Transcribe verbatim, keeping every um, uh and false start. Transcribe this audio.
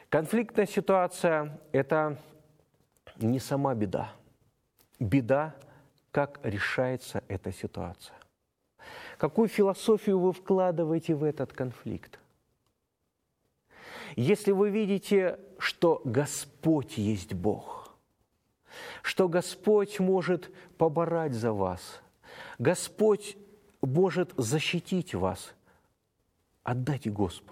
Конфликтная ситуация – это не сама беда. Беда, как решается эта ситуация. Какую философию вы вкладываете в этот конфликт? Если вы видите, что Господь есть Бог, что Господь может побороть за вас, Господь может защитить вас, отдайте Господу.